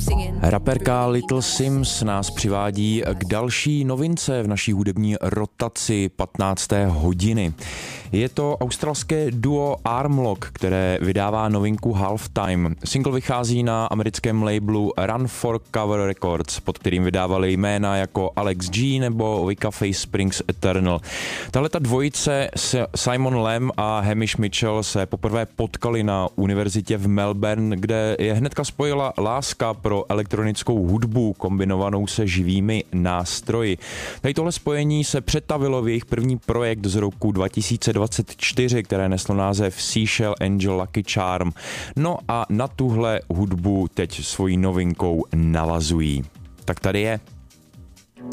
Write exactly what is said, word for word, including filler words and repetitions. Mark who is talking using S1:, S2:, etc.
S1: Raperka Little Simz nás přivádí k další novince v naší hudební rotaci patnácté hodiny. Je to australské duo Armlock, které vydává novinku Halftime. Single vychází na americkém labelu Run for Cover Records, pod kterým vydávali jména jako Alex G nebo Wicca Face Springs Eternal. Tahleta dvojice Simon Lamb a Hamish Mitchell se poprvé potkali na univerzitě v Melbourne, kde je hnedka spojila láska pro elektronickou hudbu kombinovanou se živými nástroji. Tady tohle spojení se přetavilo v jejich první projekt z roku dva tisíce dvacet čtyři, které neslo název Seashell Angel Lucky Charm. No a na tuhle hudbu teď svojí novinkou navazují. Tak tady je